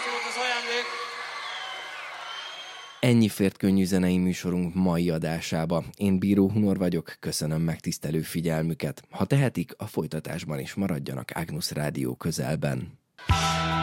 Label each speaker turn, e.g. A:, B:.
A: volt az ajándék.
B: Ennyi fért könnyű zenei műsorunk mai adásába. Én Bíró Hunor vagyok, köszönöm megtisztelő figyelmüket. Ha tehetik, a folytatásban is maradjanak Ágnusz Rádió közelben.